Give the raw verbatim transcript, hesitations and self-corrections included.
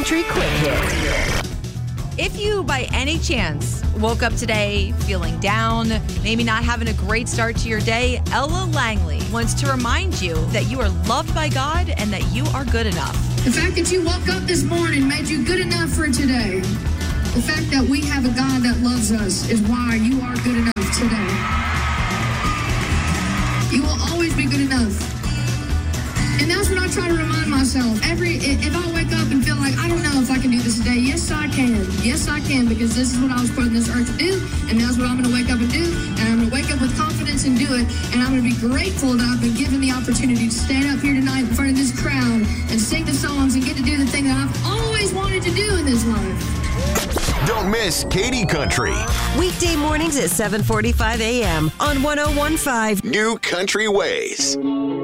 Country Quick Hit. If you, by any chance, woke up today feeling down, maybe not having a great start to your day, Ella Langley wants to remind you that you are loved by God and that you are good enough. The fact that you woke up this morning made you good enough for today. The fact that we have a God that loves us is why you are good enough today. You will always be good enough. And that's what I try to remind myself. Every if I wake up and feel like, I don't know if I can do this today, yes, I can. Yes, I can, because this is what I was put on this earth to do, and that's what I'm going to wake up and do, and I'm going to wake up with confidence and do it, and I'm going to be grateful that I've been given the opportunity to stand up here tonight in front of this crowd and sing the songs and get to do the thing that I've always wanted to do in this life. Don't miss Katie Country. Weekday mornings at seven forty-five a.m. on one oh one point five New Country Ways.